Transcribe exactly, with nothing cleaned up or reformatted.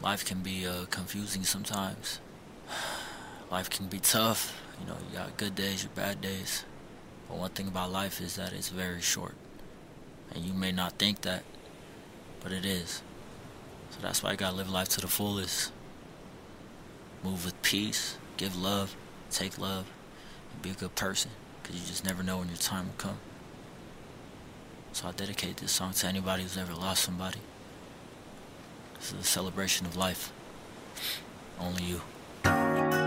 Life can be uh, confusing sometimes. Life can be tough. You know, you got good days, your bad days. But one thing about life is that it's very short. And you may not think that, but it is. So that's why you gotta live life to the fullest. Move with peace, give love, take love, and be a good person. Because you just never know when your time will come. So I dedicate this song to anybody who's ever lost somebody. This is a celebration of life. Only you.